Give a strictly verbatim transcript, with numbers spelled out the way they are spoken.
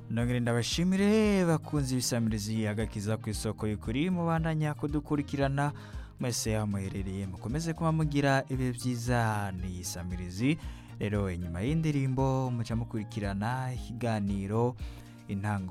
nongere ndabashimire bakunzi bisamirizi agakiza ku isoko y'ukuri mubandanya kudukurikirana mwese aho muherereye mukomeze kuba mugira ibihe byiza ni isamirizi rero inyuma y'indirimbo muca mukurikirana ikiganiro intango